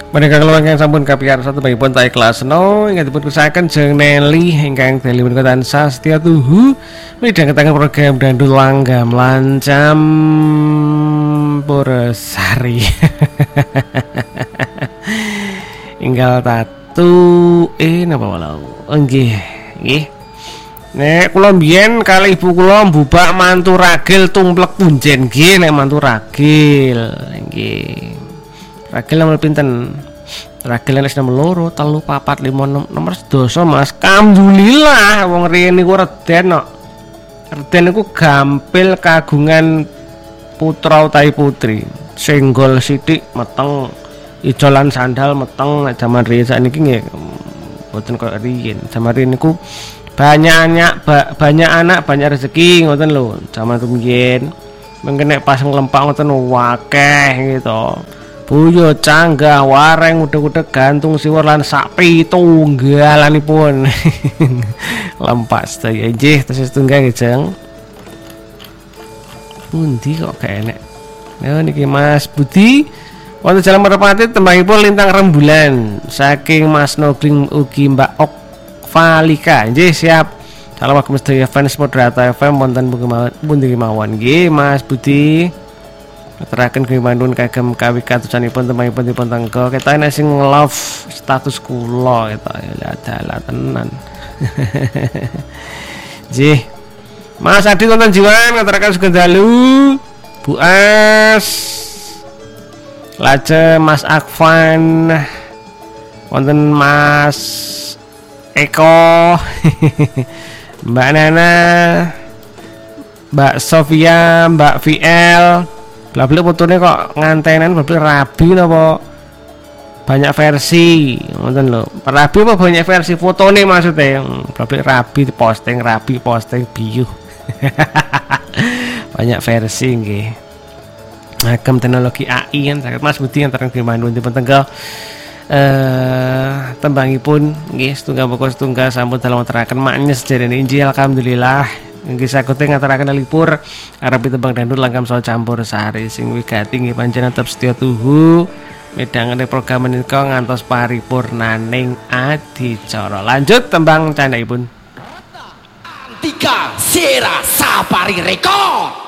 Menika kula ingkang sampun kapiyarsa tembangipun ta ikhlasno ingkang dipun kusahaken jeung Nelly ingkang dalu menika tansah setya tuhu midhangetaken program Dandul Langgam Lancam Pursari. Inggal tatu napa walau. Nggih, nggih. Nek kula mbiyen kali ibu kula mbubak mantu ragil tumplek punjen nggih nek mantu ragil nggih. Ragil nomor pinten? Ragil nek nomor 2, 3, 4, 5, 6 nomor 12 Mas. Alhamdulillah wong riyen niku reden kok. Reden niku gampil kagungan putra utawi putri. Senggol sithik meteng, ijolan sandal meteng nek jaman riyen sakniki nggih mboten kaya riyen. Jaman riyen niku banyak anak banyak rezeki ngoten lho. Jaman rumiyin mengke nek pas nglempak ngoten wakeh gitu. Buyo canggah wareng udeg-udeg gantung siwar lan sapi tunggalanipun. Lempak sedaya nggih terus tunggal jeng. Pundi kok gak enek. Nah niki Mas Budi wonten Jalan Merpati tembangipun Lintang Rembulan saking Mas Nogling ugi Mbak Ok Valika. Nggih siap. Salam agem sedaya fans Moderator FM wonten pundi kemawon nggih Mas Budi. Teraken kemandun kagem kawi katusanipun tembangipun dipun tenggo kita nek sing love status kula kita ya adalah tenan. Nggih. Mas Adi wonten jiwan ngaturaken sugeng dalu. Bu As. Lajeng Mas Akvan. Wonten Mas Eko. Mbak Nana. Mbak Sofia, Mbak VL. Bla-bla fotone kok ngantenan bla-bla rabi napa banyak versi ngoten lho. Rabi apa banyak versi fotone maksudnya. Bla-bla rabi posting biu. Banyak versi nggih. Agem teknologi AI kan saged Mas Budi antaran Gimandun dipun tenggal tembangipun nggih setunggal pokok setunggal sampun dalam teraken maknyes jarene Injil alhamdulillah. Nggih saged ngaturaken lipur arep tembang Dandul Langgam saha campur sari sing wigati nggih panjenengan tetep setya tuhu midhangete program menika ngantos paripurnaning adicara. Lanjut tembang candhaipun. Antika Sera Sapari Rekod.